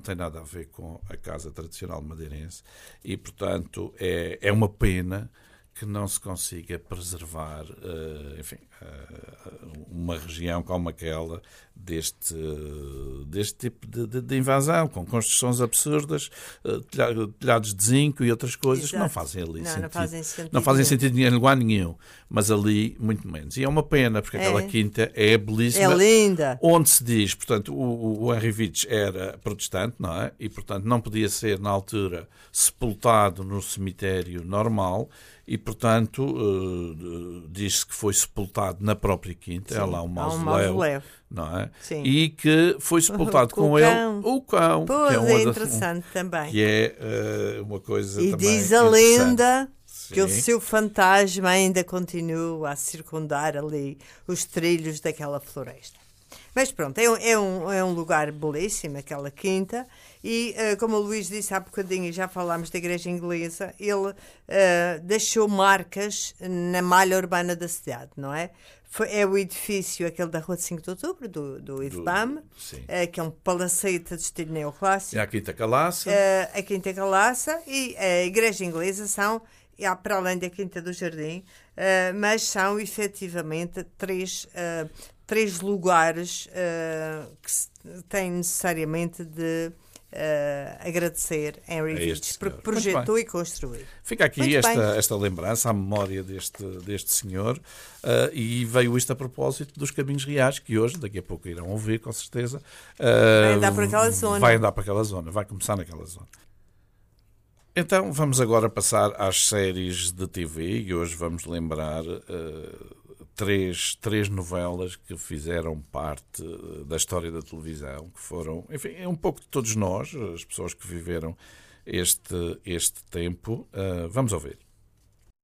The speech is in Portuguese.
tem nada a ver com a casa tradicional madeirense e, portanto, é uma pena que não se consiga preservar, uma região como aquela deste tipo de invasão, com construções absurdas, telhados de zinco e outras coisas. Exato. Que não fazem ali sentido. Não fazem sentido em lugar nenhum, mas ali muito menos. E é uma pena, porque aquela quinta é belíssima. É linda. Onde se diz, portanto, o Henry Vitch era protestante, não é? E, portanto, não podia ser, na altura, sepultado no cemitério normal. E, portanto, diz-se que foi sepultado na própria quinta. Sim, há lá um mausoléu, não é? Sim. E que foi sepultado com ele o cão. Pois, que é interessante também. Que é uma coisa e também diz a lenda que o seu fantasma ainda continua a circundar ali os trilhos daquela floresta. Mas pronto, é um lugar belíssimo, aquela quinta, e como o Luís disse há bocadinho, já falámos da igreja inglesa, ele deixou marcas na malha urbana da cidade, não é? É o edifício, aquele da Rua de 5 de Outubro, do IFBAM, que é um palacete de estilo neoclássico. E a Quinta Calaça. A Quinta Calaça e a igreja inglesa são, para além da Quinta do Jardim, mas são efetivamente três lugares que têm necessariamente de agradecer Henry Vitch, porque projetou e construiu. Fica aqui esta lembrança, a memória deste senhor, e veio isto a propósito dos Caminhos Reais, que hoje, daqui a pouco irão ouvir, com certeza. Vai andar por aquela zona. Vai andar por aquela zona, vai começar naquela zona. Então, vamos agora passar às séries de TV, e hoje vamos lembrar três novelas que fizeram parte da história da televisão, que foram, enfim, é um pouco de todos nós, as pessoas que viveram este tempo. Vamos ouvir.